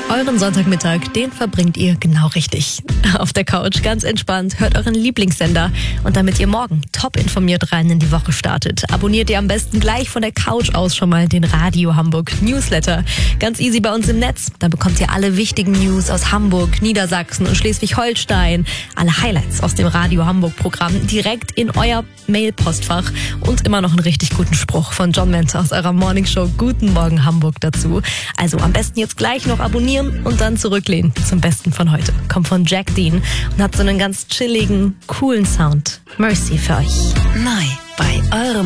Euren Sonntagmittag, den verbringt ihr genau richtig. Auf der Couch, ganz entspannt, hört euren Lieblingssender. Und damit ihr morgen top informiert rein in die Woche startet, abonniert ihr am besten gleich von der Couch aus schon mal den Radio Hamburg Newsletter. Ganz easy bei uns im Netz. Da bekommt ihr alle wichtigen News aus Hamburg, Niedersachsen und Schleswig-Holstein. Alle Highlights aus dem Radio Hamburg Programm direkt in euer Mail-Postfach. Und immer noch einen richtig guten Spruch von John Mentor aus eurer Morningshow Guten Morgen Hamburg dazu. Also am besten jetzt gleich noch abonnieren und dann zurücklehnen zum Besten von heute. Kommt von Jack Dean und hat so einen ganz chilligen, coolen Sound. Mercy für euch. Neu bei eurem